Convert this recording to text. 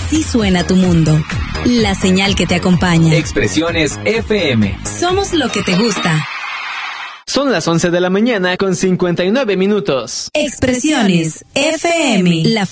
Así suena tu mundo. La señal que te acompaña. Expresiones FM. Somos lo que te gusta. Son las 11 de la mañana con 59 minutos. Expresiones FM. La